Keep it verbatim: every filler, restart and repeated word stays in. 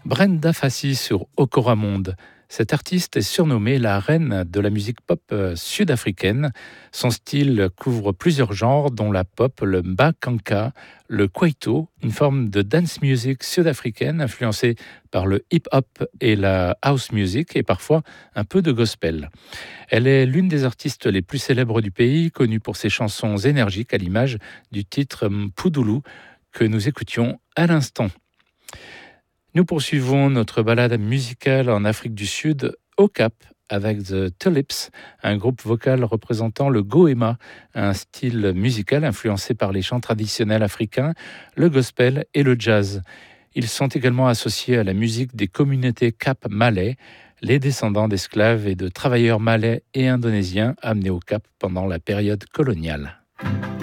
Brenda Fassie sur Okoramonde. Cette artiste est surnommée la reine de la musique pop sud-africaine. Son style couvre plusieurs genres, dont la pop, le mbakanka, le kwaito, une forme de dance music sud-africaine influencée par le hip-hop et la house music, et parfois un peu de gospel. Elle est l'une des artistes les plus célèbres du pays, connue pour ses chansons énergiques à l'image du titre Mpudulu que nous écoutions à l'instant. Nous poursuivons notre balade musicale en Afrique du Sud, au Cap, avec The Tulips, un groupe vocal représentant le goéma, un style musical influencé par les chants traditionnels africains, le gospel et le jazz. Ils sont également associés à la musique des communautés Cap malais, les descendants d'esclaves et de travailleurs malais et indonésiens amenés au Cap pendant la période coloniale.